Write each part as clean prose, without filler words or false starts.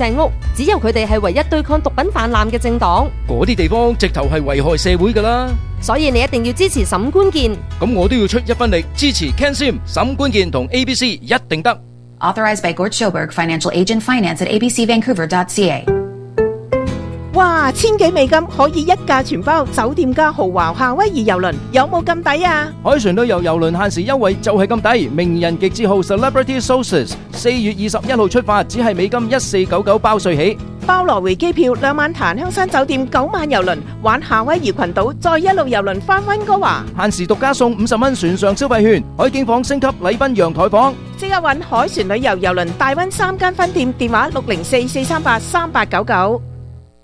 石屋，只有佢哋係唯一對抗毒品泛濫嘅政黨。 嗰啲地方直頭係危害社會㗎啦。 所以你一定要支持沈官健。 咁我都要出一分力支持 Ken Sim、沈官健同 ABC 一定得。 Authorized by Gord Schoberg, Financial Agent, Finance at abcvancouver.ca。 哇，1000幾美金可以一價全包，酒店加豪華夏威夷郵輪，有冇咁抵啊？ 海船旅遊郵輪限時優惠就係咁抵，名人極致號 Celebrity Sources 4月21號出發，只係美金1499包稅起， 包來回機票，2晚檀香山酒店，9晚郵輪，玩夏威夷群島，再一路郵輪返溫哥華， 限時獨家送50蚊船上消費券，海景房升級禮賓陽台房， 即刻搵海船旅遊郵輪大溫3間分店，電話604-438-3899。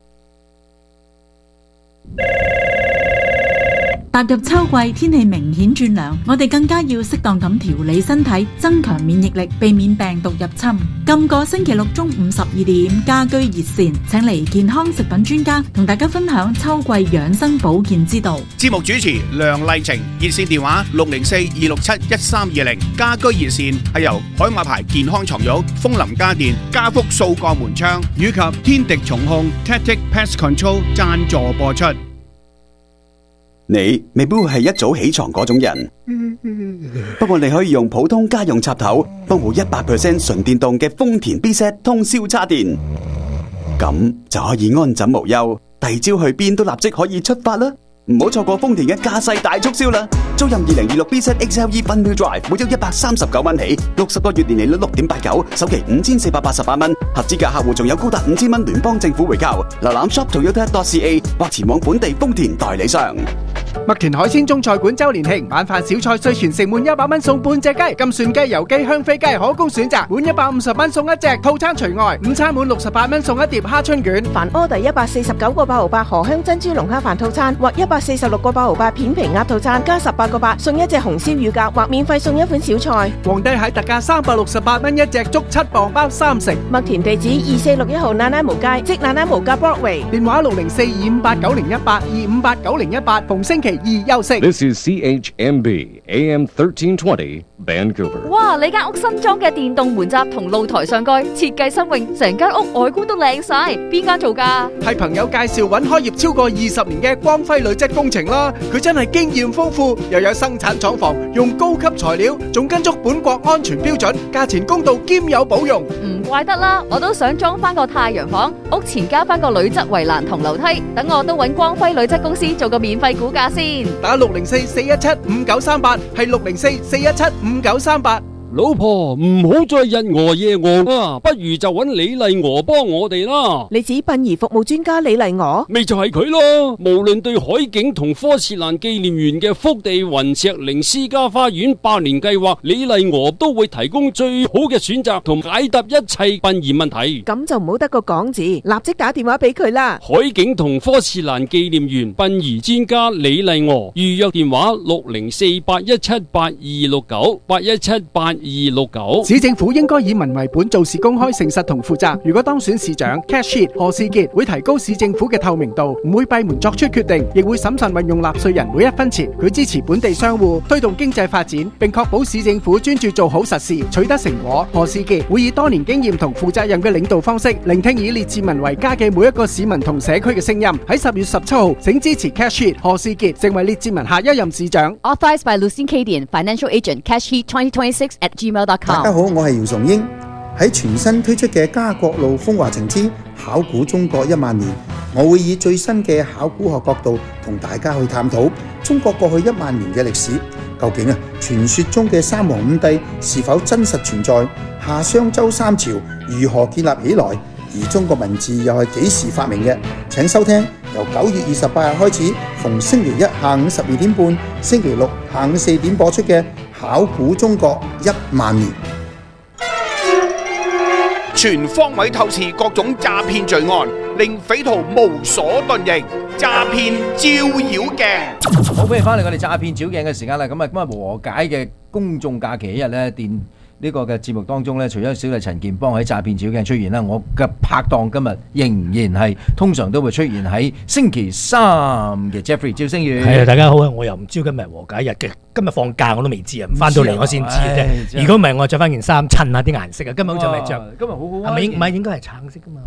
踏入秋季，天氣明顯轉涼，我哋更加要適當咁調理身體，增強免疫力，避免病毒入侵。今個星期六中午12點，家居熱線請嚟健康食品專家同大家分享秋季養生保健之道。 節目主持梁麗晴，熱線電話604-267-1320。家居熱線係由海馬牌健康床褥、楓林家電、家福掃鋼門窗以及天敵重控 Tactic Pest Control 贊助播出。 你未必會係一早起床嗰種人，不過你可以用普通家用插頭幫補 100% 純電動嘅豐田 B-Set 通宵叉電，咁就可以安枕無憂，第二朝去邊都立即可以出發啦！唔好錯過豐田嘅駕駛大促銷啦！租任2026 B-Set XLE Fun-Wheel Drive，每周139蚊起，60個月年利率6.89%，首期5488蚊，合資格客戶仲有高達5000蚊聯邦政府回購。瀏覽 shop.toyota.ca 或前往本地豐田代理商。 麥田海鮮中菜館周年慶，晚飯小菜稅全城滿100蚊送半隻雞，金蒜雞、油雞、香飛雞可供選擇，滿150蚊送一隻，套餐除外。午餐滿68蚊送一碟蝦春卷。 凡 order 149個8毫8河香珍珠龍蝦飯套餐或146個8毫8片皮鴨套餐，加18個8送一隻紅燒乳鴿，或免費送一款小菜。 皇帝蟹特價368蚊一隻，足7磅包3成。 麥田地址2461號那拉無街，即那拉無街 Broadway。 電話604-258-9018，258-9018，逢星期2休息。 This is CHMB AM 1320 Vancouver。 哇！你間屋新裝嘅電動門閘同露台上蓋設計新穎，成間屋外觀都靚晒。邊間做㗎？ 係朋友介紹揾開業超過20年嘅光輝鋁質工程啦。佢真係經驗豐富，又有生產廠房，用高級材料，仲跟足本國安全標準，價錢公道兼有保用。 唔怪得啦，我都想裝翻個太陽房，屋前加翻個鋁質圍欄同樓梯，等我都揾光輝鋁質公司做個免費估價先。 打604-417-5938，係604-417-5938。 老婆唔好再日餓夜餓啊，不如就揾李麗娥幫我哋啦。 你指殯儀服務專家李麗娥？ 咪就係佢咯。無論對海景同科切蘭紀念園嘅福地雲石靈私家花園百年計劃，李麗娥都會提供最好嘅選擇同解答一切殯儀問題。 咁就唔好得個講字，立即打電話俾佢啦。 海景同科切蘭紀念園殯儀專家李麗娥，預約電話604-817-8269 817-8269。 市政府應該以民為本，做事公開誠實同負責。如果當選市長 Cash Heat 何士傑會提高市政府嘅透明度，唔會閉門作出決定，亦會審慎運用納稅人每一分錢。佢支持本地商戶推動經濟發展，並確保市政府專注做好實事，取得成果。何士傑會以多年經驗同負責任嘅領導方式，聆聽以列治文為家嘅每一個市民同社區嘅聲音。喺10月17號，請支持 Cash Heat 何士傑成為列治文下一任市長。 Authorized by Lucien Cadian, Financial Agent, Cash Heat 2026@gmail.com。 大家好，我係姚崇英。喺全新推出嘅家國路風華情之考古中國1萬年，我會以最新嘅考古學角度同大家去探討中國過去1萬年嘅歷史。究竟傳說中嘅三皇五帝是否真實存在？夏商周三朝如何建立起來？而中國文字又係幾時發明嘅？請收聽由9月28日開始，逢星期一下午12點半、星期六下午4點播出嘅考古中國1萬年。 全方位透視各種詐騙罪案，令匪徒無所遁形。詐騙照妖鏡， 好，歡迎翻嚟我哋詐騙照鏡嘅時間啦。咁啊，和解嘅公眾假期一日咧，呢個嘅節目當中咧，除咗小弟陳健邦喺詐騙照鏡出現啦，我嘅拍檔今日仍然係通常都會出現喺星期三嘅 Jeffrey 趙星宇。 係啊，大家好啊！我又唔知今日和解日嘅，今日放假我都未知啊，翻到嚟我先知嘅啫。如果唔係，我着翻件衫襯下啲顏色啊。今日好似咪着， 今日好好啊。 係咪應該係橙色噶嘛？